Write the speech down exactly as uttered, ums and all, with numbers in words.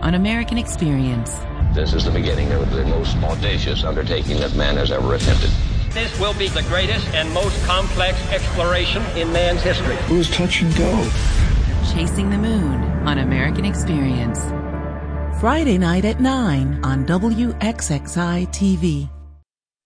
on American Experience. This is the beginning of the most audacious undertaking that man has ever attempted. This will be the greatest and most complex exploration in man's history. It was touch and go. Chasing the Moon on American Experience. Friday night at nine on W X X I T V.